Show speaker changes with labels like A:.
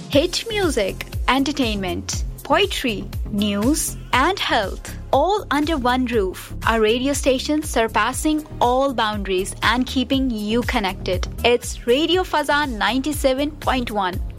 A: Hit music, entertainment, poetry, news, and health. All under one roof. A radio station surpassing all boundaries and keeping you connected. It's Radio Fazan 97.1.